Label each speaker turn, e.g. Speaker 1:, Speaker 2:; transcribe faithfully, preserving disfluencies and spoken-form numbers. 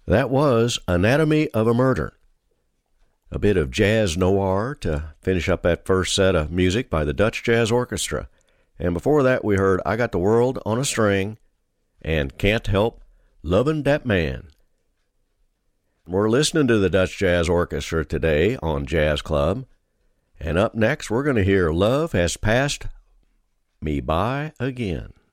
Speaker 1: That was Anatomy of a Murder. A bit of jazz noir to finish up that first set of music by the Dutch Jazz Orchestra. And before that, we heard I Got the World on a String and Can't Help Lovin' That Man. We're listening to the Dutch Jazz Orchestra today on Jazz Club. And up next, we're going to hear Love Has Passed Me By Again.